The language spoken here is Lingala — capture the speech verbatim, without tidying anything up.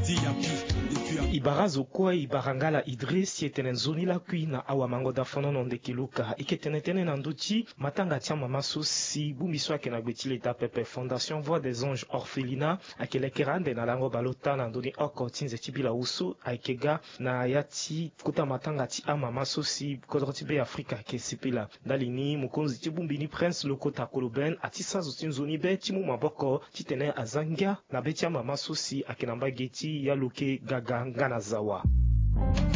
Ibarazo kwa ibarangala Idris yetene nzoni la kuina awa mango da fono nonde kiluka iketene tene nanduchi matanga tia mama sosi bumiso ake na betile ta pepe Fondation Voix des Anges Orphelinat akele kerande na lango balota na ndoni oko tinze tibila usu aikega na yati kuta matanga ti a mama sosi kodroti be Afrika ke sipila dalini mukonzi tibumbini Prince Lokota Koloben atisa zuti nzoni be timu maboko titene azangia na betia mama sosi ake namba geti ya luke gaga Nganazawa.